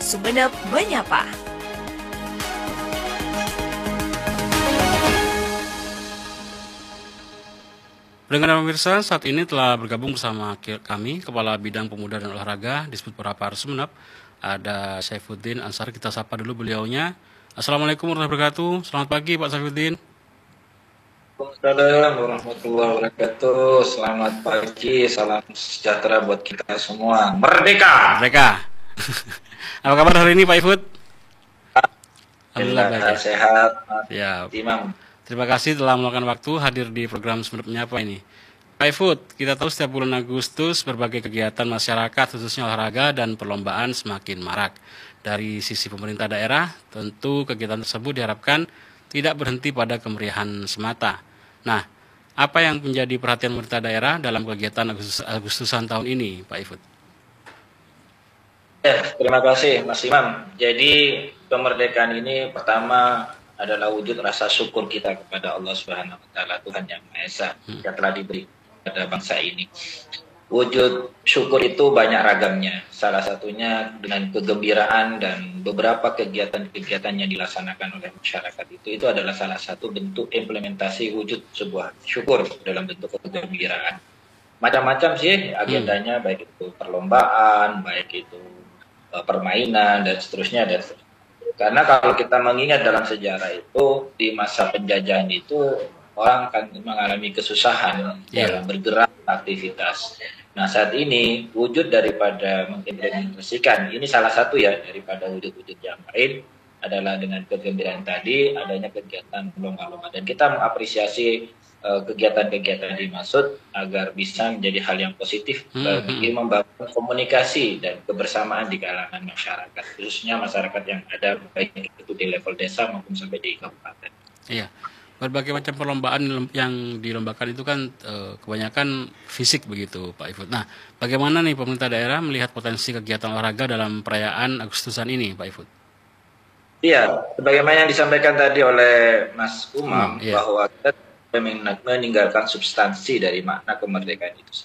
Sumeneb Menyapa. Pendengar pemirsa, saat ini telah bergabung bersama kami, Kepala Bidang Pemuda dan Olahraga Disbud Parapar Sumeneb, ada Saifuddin Ansari. Kita sapa dulu beliaunya. Assalamualaikum warahmatullahi wabarakatuh. Selamat pagi Pak Saifuddin. Assalamualaikum warahmatullahi wabarakatuh. Selamat pagi, salam sejahtera buat kita semua. Merdeka! Merdeka. Apa kabar hari ini Pak Ifud? Alhamdulillah baik ya. Sehat, Ya. Imam. Terima kasih telah meluangkan waktu hadir di program Sumeneb Menyapa ini. Pak Ifud, kita tahu setiap bulan Agustus berbagai kegiatan masyarakat khususnya olahraga dan perlombaan semakin marak. Dari sisi pemerintah daerah, tentu kegiatan tersebut diharapkan tidak berhenti pada kemeriahan semata. Nah, apa yang menjadi perhatian pemerintah daerah dalam kegiatan Agustusan tahun ini, Pak Ifud? Terima kasih Mas Imam. Jadi kemerdekaan ini pertama adalah wujud rasa syukur kita kepada Allah Subhanahu wa taala, Tuhan Yang Maha Esa yang telah diberi kepada bangsa ini. Wujud syukur itu banyak ragamnya. Salah satunya dengan kegembiraan dan beberapa kegiatan-kegiatan yang dilaksanakan oleh masyarakat itu adalah salah satu bentuk implementasi wujud sebuah syukur dalam bentuk kegembiraan. Macam-macam sih agendanya, baik itu perlombaan, baik itu permainan dan seterusnya. Karena kalau kita mengingat dalam sejarah itu, di masa penjajahan itu orang akan mengalami kesusahan dalam bergerak aktivitas. Nah, saat ini wujud daripada mengimplementasikan, ini salah satu ya daripada wujud-wujud yang lain adalah dengan kegembiraan tadi, adanya kegiatan lomba-lomba. Dan kita mengapresiasi kegiatan-kegiatan dimaksud agar bisa menjadi hal yang positif bagi membangun komunikasi dan kebersamaan di kalangan masyarakat, khususnya masyarakat yang ada baik itu di level desa maupun sampai di kabupaten. Iya. Berbagai macam perlombaan yang dilombakan itu kan kebanyakan fisik begitu Pak Ifud. Nah, bagaimana nih pemerintah daerah melihat potensi kegiatan olahraga dalam perayaan Agustusan ini Pak Ifud? Iya, sebagaimana yang disampaikan tadi oleh Mas Umam, bahwa kita meninggalkan substansi dari makna kemerdekaan itu